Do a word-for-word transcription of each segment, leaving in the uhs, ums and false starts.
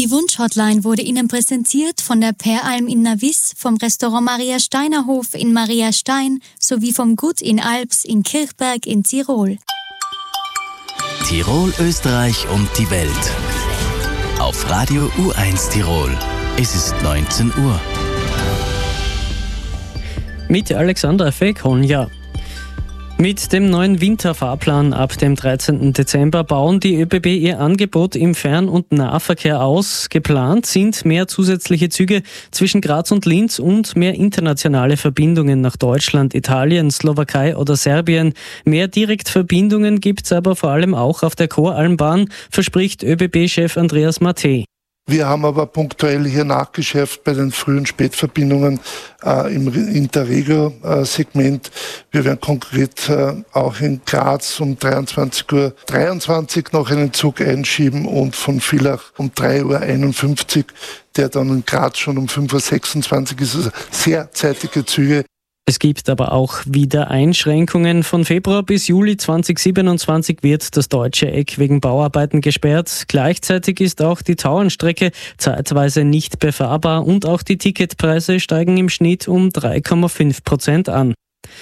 Die Wunsch-Hotline wurde Ihnen präsentiert von der Peralm in Navis, vom Restaurant Maria Steiner Hof in Maria Stein sowie vom Gut in Alps in Kirchberg in Tirol. Tirol, Österreich und die Welt. Auf Radio U eins Tirol. Es ist neunzehn Uhr. Mit Alexandra Feghonja. Mit dem neuen Winterfahrplan ab dem dreizehnten Dezember bauen die ÖBB ihr Angebot im Fern- und Nahverkehr aus. Geplant sind mehr zusätzliche Züge zwischen Graz und Linz und mehr internationale Verbindungen nach Deutschland, Italien, Slowakei oder Serbien. Mehr Direktverbindungen gibt es aber vor allem auch auf der Koralmbahn, verspricht ÖBB-Chef Andreas Mattei. Wir haben aber punktuell hier nachgeschärft bei den Früh- und Spätverbindungen äh, im Interregio-Segment. Wir werden konkret äh, auch in Graz um dreiundzwanzig Uhr dreiundzwanzig noch einen Zug einschieben und von Villach um drei Uhr einundfünfzig, der dann in Graz schon um fünf Uhr sechsundzwanzig ist. Also sehr zeitige Züge. Es gibt aber auch wieder Einschränkungen. Von Februar bis Juli zweitausendsiebenundzwanzig wird das Deutsche Eck wegen Bauarbeiten gesperrt. Gleichzeitig ist auch die Tauernstrecke zeitweise nicht befahrbar und auch die Ticketpreise steigen im Schnitt um drei Komma fünf Prozent an.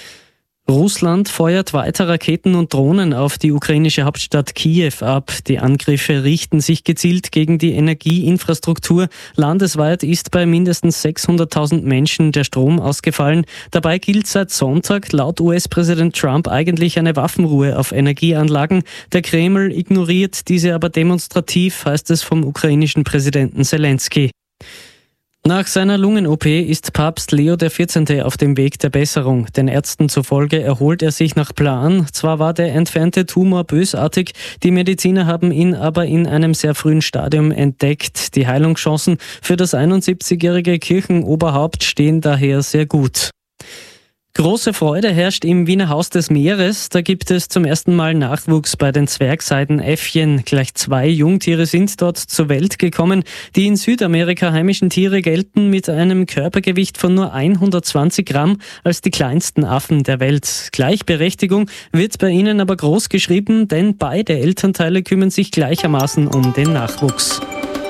Russland feuert weiter Raketen und Drohnen auf die ukrainische Hauptstadt Kiew ab. Die Angriffe richten sich gezielt gegen die Energieinfrastruktur. Landesweit ist bei mindestens sechshunderttausend Menschen der Strom ausgefallen. Dabei gilt seit Sonntag laut U S-Präsident Trump eigentlich eine Waffenruhe auf Energieanlagen. Der Kreml ignoriert diese aber demonstrativ, heißt es vom ukrainischen Präsidenten Zelensky. Nach seiner Lungen-O P ist Papst Leo der vierzehnte auf dem Weg der Besserung. Den Ärzten zufolge erholt er sich nach Plan. Zwar war der entfernte Tumor bösartig, die Mediziner haben ihn aber in einem sehr frühen Stadium entdeckt. Die Heilungschancen für das einundsiebzigjährige Kirchenoberhaupt stehen daher sehr gut. Große Freude herrscht im Wiener Haus des Meeres. Da gibt es zum ersten Mal Nachwuchs bei den Zwergseidenäffchen. Gleich zwei Jungtiere sind dort zur Welt gekommen. Die in Südamerika heimischen Tiere gelten mit einem Körpergewicht von nur hundertzwanzig Gramm als die kleinsten Affen der Welt. Gleichberechtigung wird bei ihnen aber groß geschrieben, denn beide Elternteile kümmern sich gleichermaßen um den Nachwuchs.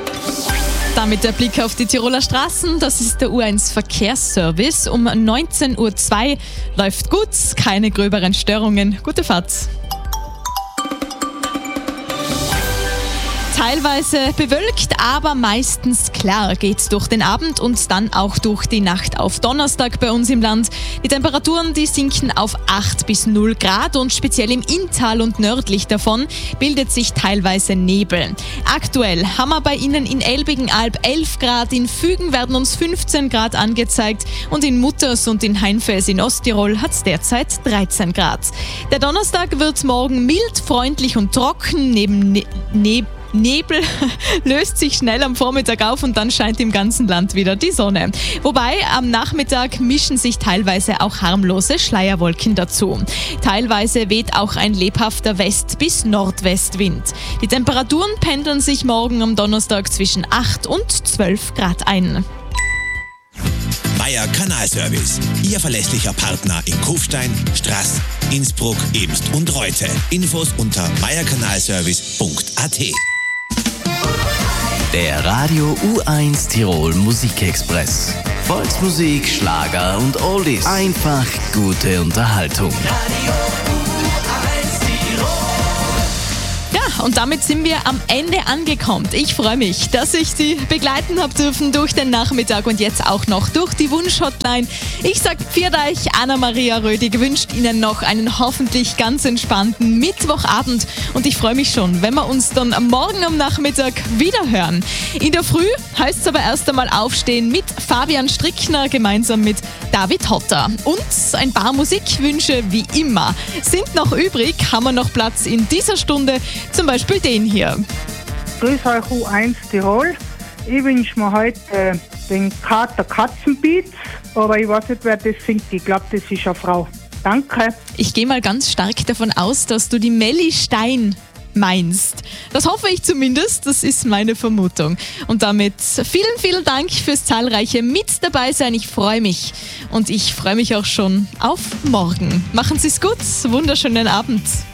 Damit der Blick auf die Tiroler Straßen. Das ist der U eins Verkehrsservice. Um neunzehn Uhr zwei läuft gut, keine gröberen Störungen. Gute Fahrt. Teilweise bewölkt, aber meistens klar geht's durch den Abend und dann auch durch die Nacht auf Donnerstag bei uns im Land. Die Temperaturen, die sinken auf acht bis null Grad und speziell im Inntal und nördlich davon bildet sich teilweise Nebel. Aktuell haben wir bei Ihnen in Elbigenalb elf Grad, in Fügen werden uns fünfzehn Grad angezeigt und in Mutters und in Heinfels in Osttirol hat's derzeit dreizehn Grad. Der Donnerstag wird morgen mild, freundlich und trocken, neben ne- Nebel Nebel löst sich schnell am Vormittag auf und dann scheint im ganzen Land wieder die Sonne. Wobei am Nachmittag mischen sich teilweise auch harmlose Schleierwolken dazu. Teilweise weht auch ein lebhafter West- bis Nordwestwind. Die Temperaturen pendeln sich morgen am Donnerstag zwischen acht und zwölf Grad ein. Meier Kanalservice, Ihr verlässlicher Partner in Kufstein, Straß, Innsbruck, Eemst und Reute. Infos unter meierkanalservice punkt a t. Der Radio U eins Tirol Musikexpress. Volksmusik, Schlager und Oldies. Einfach gute Unterhaltung. Radio Ja, und damit sind wir am Ende angekommen. Ich freue mich, dass ich Sie begleiten habe dürfen durch den Nachmittag und jetzt auch noch durch die Wunsch-Hotline. Ich sage viert euch, Anna-Maria Rödig wünscht Ihnen noch einen hoffentlich ganz entspannten Mittwochabend und ich freue mich schon, wenn wir uns dann morgen am Nachmittag wieder hören. In der Früh heißt es aber erst einmal aufstehen mit Fabian Strickner gemeinsam mit David Hotter. Und ein paar Musikwünsche wie immer sind noch übrig, haben wir noch Platz in dieser Stunde. Zum Beispiel den hier. Grüß euch U eins Tirol. Ich wünsche mir heute äh, den Kater Katzenbeats, aber ich weiß nicht, wer das singt. Ich glaube, das ist eine Frau. Danke. Ich gehe mal ganz stark davon aus, dass du die Melli Stein meinst. Das hoffe ich zumindest, das ist meine Vermutung. Und damit vielen, vielen Dank fürs zahlreiche Mit dabei sein. Ich freue mich und ich freue mich auch schon auf morgen. Machen Sie es gut, wunderschönen Abend.